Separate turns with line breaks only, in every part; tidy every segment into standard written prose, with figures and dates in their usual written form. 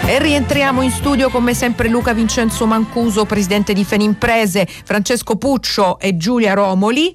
E rientriamo in studio come sempre Luca Vincenzo Mancuso, presidente di Fenimprese, Francesco Puccio e Giulia Romoli.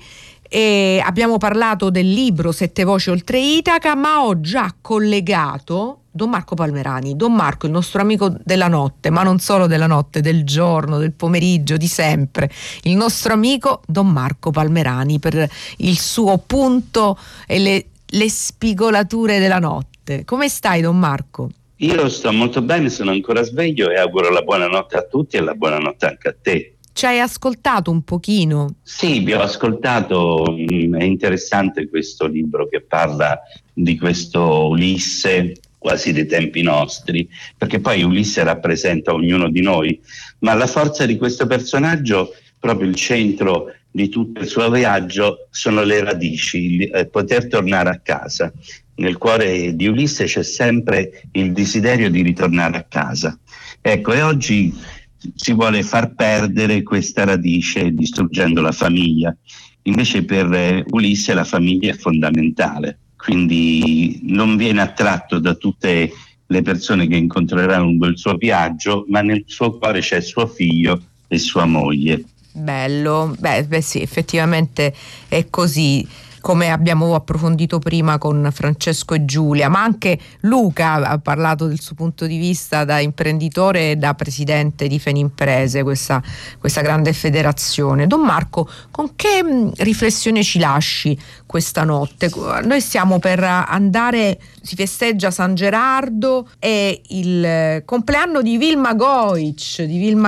E abbiamo parlato del libro Sette voci oltre Itaca, ma ho già collegato Don Marco Palmerani. Don Marco, il nostro amico della notte, ma non solo della notte, del giorno, del pomeriggio, di sempre. Il nostro amico Don Marco Palmerani per il suo punto e le spigolature della notte. Come stai, Don Marco?
Io sto molto bene, sono ancora sveglio e auguro la buonanotte a tutti e la buonanotte anche a te.
Ci hai ascoltato un pochino?
Sì, vi ho ascoltato, è interessante questo libro che parla di questo Ulisse quasi dei tempi nostri, perché poi Ulisse rappresenta ognuno di noi, ma la forza di questo personaggio, proprio il centro di tutto il suo viaggio, sono le radici, poter tornare a casa. Nel cuore di Ulisse c'è sempre il desiderio di ritornare a casa. Ecco, e oggi si vuole far perdere questa radice distruggendo la famiglia. Invece per Ulisse la famiglia è fondamentale, quindi non viene attratto da tutte le persone che incontrerà lungo il suo viaggio, ma nel suo cuore c'è suo figlio e sua moglie.
Bello, beh sì, effettivamente è così, come abbiamo approfondito prima con Francesco e Giulia, ma anche Luca ha parlato del suo punto di vista da imprenditore e da presidente di Fenimprese, questa grande federazione. Don Marco, con che riflessione ci lasci questa notte? Noi stiamo per andare, si festeggia San Gerardo e il compleanno di Vilma Goic,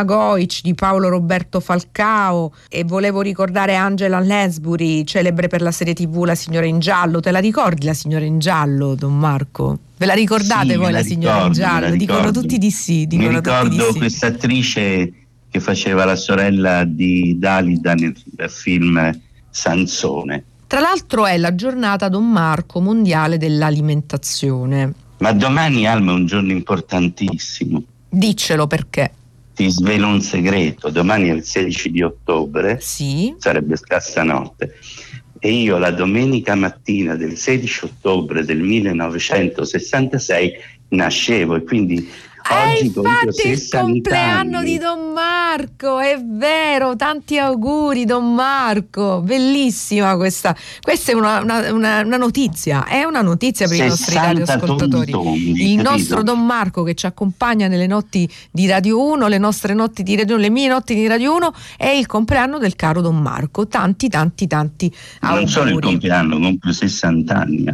di Paolo Roberto Falcao, e volevo ricordare Angela Lansbury, celebre per la serie TV La signora in giallo. Te la ricordi la signora in giallo, Don Marco? Ve la ricordate
Sì,
voi la signora in giallo? Dicono tutti di sì.
Mi ricordo questa attrice che faceva la sorella di Dalida nel film Sansone.
Tra l'altro è la giornata, Don Marco, mondiale dell'alimentazione.
Ma domani, Alma, è un giorno importantissimo.
Diccelo perché.
Ti svelo un segreto: domani è il 16 di ottobre,
sì,
sarebbe scassanotte, e io la domenica mattina del 16 ottobre del 1966 nascevo, e quindi oggi
infatti il compleanno
anni.
di Don Marco, è vero, tanti auguri Don Marco, bellissima questa è una notizia, è una notizia per i nostri radioascoltatori. Il nostro Don Marco che ci accompagna nelle notti di Radio 1, le nostre notti di Radio 1, le mie notti di Radio 1, è il compleanno del caro Don Marco, tanti auguri.
Non solo il compleanno, compio 60 anni.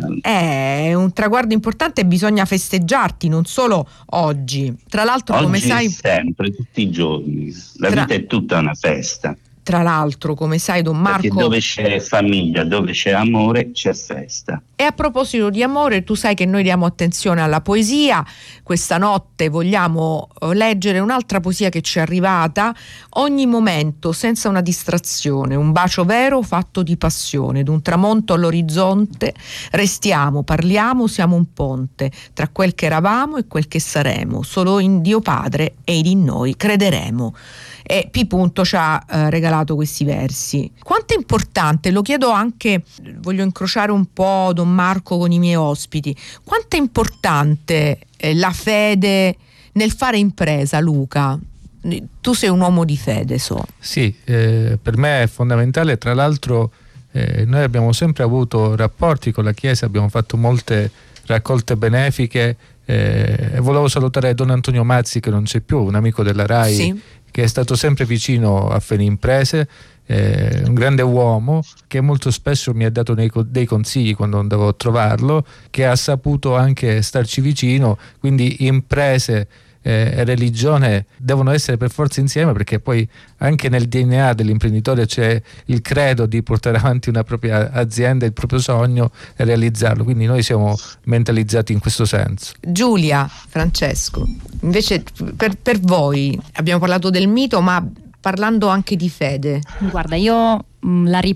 È un traguardo importante e bisogna festeggiarti, non solo oggi. Tra l'altro,
oggi
come sai,
sempre, tutti i giorni, la vita è tutta una festa.
Tra l'altro, come sai, Don Marco,
perché dove c'è famiglia, dove c'è amore, c'è festa.
E a proposito di amore, tu sai che noi diamo attenzione alla poesia. Questa notte vogliamo leggere un'altra poesia che ci è arrivata. Ogni momento senza una distrazione, un bacio vero fatto di passione, d'un tramonto all'orizzonte, restiamo, parliamo, siamo un ponte tra quel che eravamo e quel che saremo, solo in Dio Padre ed in noi crederemo. E P. ci ha regalato questi versi. Quanto è importante, lo chiedo anche, voglio incrociare un po' Don Marco con i miei ospiti, quanto è importante la fede nel fare impresa, Luca? Tu sei un uomo di fede, so.
Sì, per me è fondamentale. Tra l'altro noi abbiamo sempre avuto rapporti con la Chiesa, abbiamo fatto molte raccolte benefiche. Volevo salutare Don Antonio Mazzi, che non c'è più, un amico della RAI, sì, che è stato sempre vicino a Fenimprese, un grande uomo che molto spesso mi ha dato dei consigli quando andavo a trovarlo, che ha saputo anche starci vicino. Quindi imprese e religione devono essere per forza insieme, perché poi anche nel DNA dell'imprenditore c'è il credo di portare avanti una propria azienda, il proprio sogno, e realizzarlo. Quindi noi siamo mentalizzati in questo senso.
Giulia, Francesco, invece per voi abbiamo parlato del mito, ma parlando anche di fede.
Guarda, io la